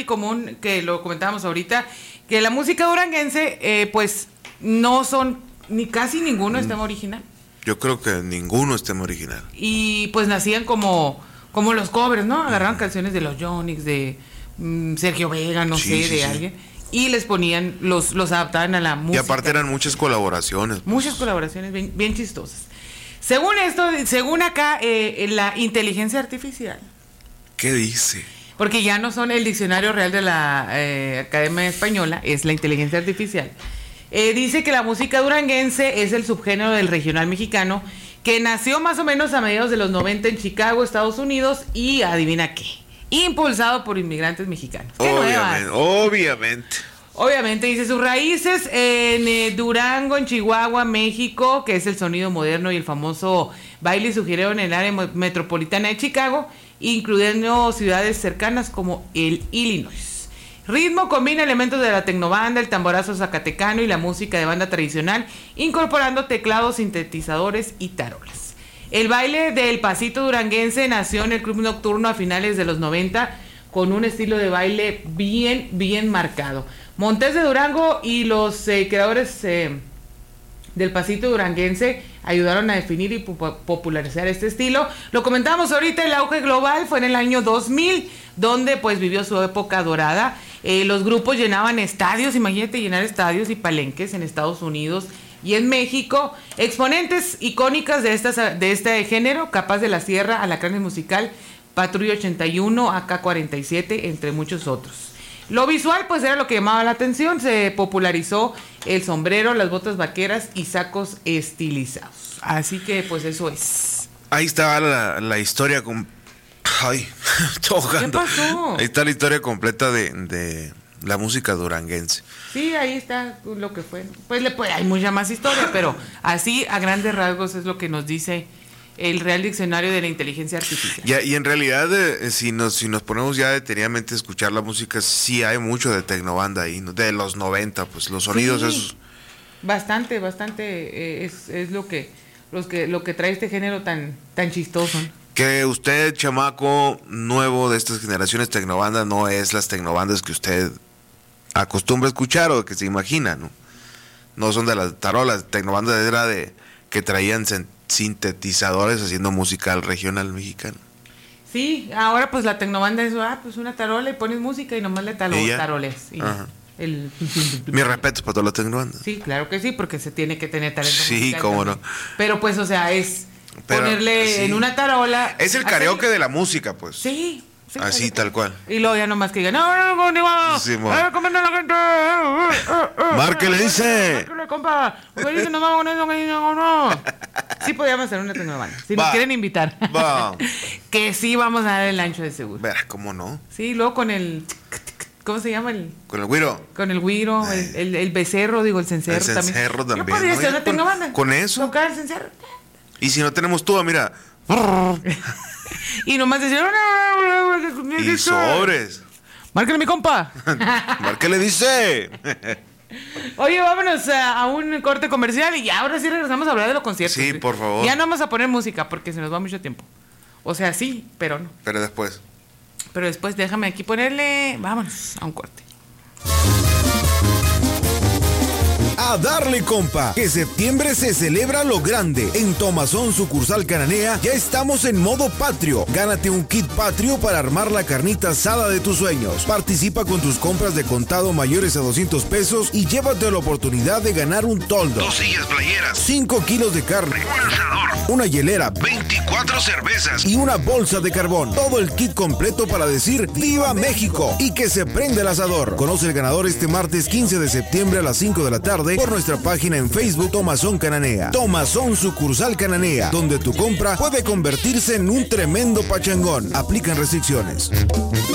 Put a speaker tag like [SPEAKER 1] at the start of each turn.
[SPEAKER 1] común, que lo comentábamos ahorita, que la música duranguense, pues no son, ni casi ninguno es tema original.
[SPEAKER 2] Yo creo que ninguno es tema original.
[SPEAKER 1] Y pues nacían como los covers, ¿no? Agarraban canciones de los Yonix, de Sergio Vega, no sé, de alguien, y les ponían, los adaptaban a la música.
[SPEAKER 2] Y aparte eran muchas colaboraciones.
[SPEAKER 1] Muchas colaboraciones bien chistosas. Según esto, según acá, la inteligencia artificial.
[SPEAKER 2] ¿Qué dice?
[SPEAKER 1] Porque ya no son el diccionario real de la Academia Española, es la inteligencia artificial. Dice que la música duranguense es el subgénero del regional mexicano, que nació más o menos a mediados de los 90 en Chicago, Estados Unidos, y adivina qué, impulsado por inmigrantes mexicanos. Obviamente, dice sus raíces en Durango, en Chihuahua, México, que es el sonido moderno y el famoso baile surgieron en el área metropolitana de Chicago, incluyendo ciudades cercanas como el Illinois. Ritmo combina elementos de la tecnobanda, el tamborazo zacatecano y la música de banda tradicional, incorporando teclados, sintetizadores y tarolas. El baile del pasito duranguense nació en el club nocturno a finales de los 90 con un estilo de baile bien marcado. Montes de Durango y los creadores del pasito duranguense ayudaron a definir y popularizar este estilo. Lo comentábamos ahorita, el auge global fue en el año 2000, donde pues vivió su época dorada. Los grupos llenaban estadios, imagínate llenar estadios y palenques en Estados Unidos y en México. Exponentes icónicas de este género, Capaz de la Sierra, Alacranes Musical, Patrulla 81, AK-47, entre muchos otros. Lo visual pues era lo que llamaba la atención, se popularizó el sombrero, las botas vaqueras y sacos estilizados. Así que pues eso es.
[SPEAKER 2] Ahí está la historia con... Ay,
[SPEAKER 1] ¿qué pasó?
[SPEAKER 2] Ahí está la historia completa de la música duranguense.
[SPEAKER 1] Sí, ahí está lo que fue. Pues hay mucha más historia, pero así a grandes rasgos es lo que nos dice el Real Diccionario de la Inteligencia Artificial.
[SPEAKER 2] Y en realidad, si nos ponemos ya detenidamente a escuchar la música, sí hay mucho de tecnobanda ahí, ¿no? De los 90, pues los sonidos esos.
[SPEAKER 1] Bastante, es lo que trae este género tan chistoso.
[SPEAKER 2] Que usted, chamaco nuevo de estas generaciones tecnobanda, no es las tecnobandas que usted acostumbra a escuchar o que se imagina, ¿no? No son de las tarolas, tecnobanda era de que traían sintetizadores haciendo música regional mexicano.
[SPEAKER 1] Sí, ahora pues la tecnobanda es pues una tarola y pones música y nomás le taroles.
[SPEAKER 2] Mi respeto para toda la tecnobanda.
[SPEAKER 1] Sí, claro que sí, porque se tiene que tener talento
[SPEAKER 2] musical. Sí, cómo no.
[SPEAKER 1] Pero pues, o sea, es ponerle en una tarola.
[SPEAKER 2] Es el karaoke de la música, pues.
[SPEAKER 1] Sí.
[SPEAKER 2] Así, tal cual.
[SPEAKER 1] Y luego ya nomás que digan, comiendo la gente.
[SPEAKER 2] Márquele, dice.
[SPEAKER 1] Márquele, compa. No. Sí podríamos hacer una tecnobanda. Si nos quieren invitar. Que sí vamos a dar el ancho de seguro.
[SPEAKER 2] Verá, ¿cómo no?
[SPEAKER 1] Sí, luego con el... ¿Cómo se llama?
[SPEAKER 2] Con el güiro.
[SPEAKER 1] Con el güiro, el becerro, el cencerro también.
[SPEAKER 2] El cencerro también.
[SPEAKER 1] Yo podría ser una tecnobanda.
[SPEAKER 2] Con eso.
[SPEAKER 1] Tocar el cencerro.
[SPEAKER 2] Y si no tenemos tuba, mira.
[SPEAKER 1] Y nomás decir...
[SPEAKER 2] Y sobres.
[SPEAKER 1] Márquele, mi compa.
[SPEAKER 2] Márquele, dice.
[SPEAKER 1] Oye, vámonos a un corte comercial y ahora sí regresamos a hablar de los conciertos.
[SPEAKER 2] Sí, por favor.
[SPEAKER 1] Ya no vamos a poner música porque se nos va mucho tiempo. O sea, sí, pero no.
[SPEAKER 2] Pero después.
[SPEAKER 1] Pero después déjame aquí ponerle... Vámonos a un corte.
[SPEAKER 3] A darle, compa, que septiembre se celebra lo grande. En Tomazón, sucursal Cananea, ya estamos en modo patrio. Gánate un kit patrio para armar la carnita asada de tus sueños. Participa con tus compras de contado mayores a 200 pesos y llévate la oportunidad de ganar un toldo,
[SPEAKER 2] 2 sillas playeras,
[SPEAKER 3] 5 kilos de carne,
[SPEAKER 2] un asador,
[SPEAKER 3] una hielera,
[SPEAKER 2] 24 cervezas
[SPEAKER 3] y una bolsa de carbón. Todo el kit completo para decir ¡Viva México! Y que se prenda el asador. Conoce el ganador este martes 15 de septiembre a las 5 de la tarde por nuestra página en Facebook Tomazón Cananea. Tomazón sucursal Cananea, donde tu compra puede convertirse en un tremendo pachangón. Aplican restricciones.